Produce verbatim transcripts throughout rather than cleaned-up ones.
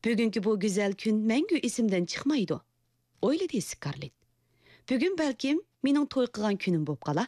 Bugünkü bu güzel gün мәңгі esimden çıkmaydı. Oyladı Scarlett. Bugün belkim mening to'y qilgan kunim bo'lib qala.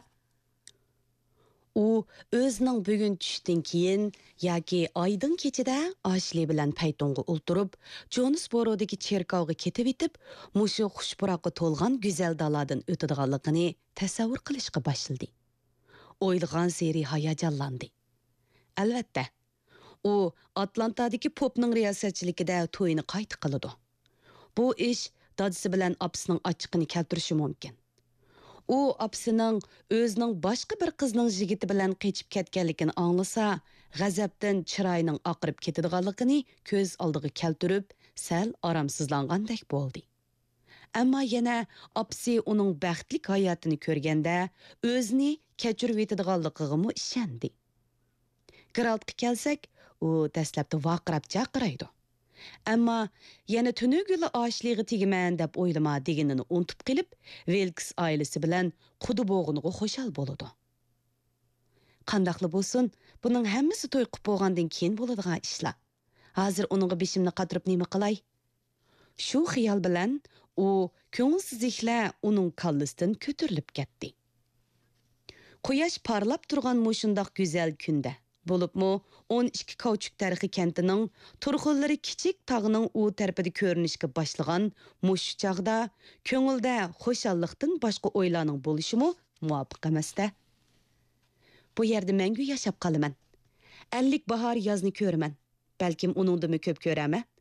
U o'zining bugun tushdan keyin yoki oydin kechida Ashli bilan paytonga o'ltirib, Jonesborodagi cherkovga ketib etib, mushu xushpuroqqa to'lgan go'zal daladan o'tadiganligini tasavvur qilishga boshladi. O'ylagan seri hayajonlandi. Albatta, u Atlantadagi popning riyosatchiligida to'yini qayta qiladi. Bu ish dadisi bilan opasining ochiqini keltirishi mumkin. U opasining o'zining boshqa bir qizning yigiti bilan qechib ketganligini anglasa, g'azabdan chiroyining oqirib ketadiganligini ko'z oldiga keltirib, sal oromsizlangandek bo'ldi. Ammo yana opasi uning baxtli hayotini ko'rganda, o'zini kechirib yetadiganligiga ishondi. Geraltga kelsak, u dastlabda vaqirab chaqiraydi. Ammo yana tunuguli Ashliga tegiman deb o'ylama deganini unutib qilib, Wilkes oilasi bilan qudu bo'g'iniga xo'shal bo'ladi. Qandaqli bo'lsin, buning hammasi to'y qilib bo'lgandan keyin bo'ladigan ishlar. Hozir uningga beshimni qatirib nima qilay? Shu xiyol bilan u ko'ngilsizliklar uning kallasidan ko'tarilib ketdi. Quyosh parlab turgan mushundoq go'zal kunda bo'libmi o'n ikki Kauchuk tarixi kentining turg'unlari kichik tog'ning u tarafida ko'rinishga boshlagan mush chog'da ko'ngilda xushalliqdan boshqa o'ylarning bo'lishimi muvofiq emasda. Bu yerda mangu yashab qolaman. ellik bahor yozni ko'raman. Balkim uningdimi ko'p ko'raman.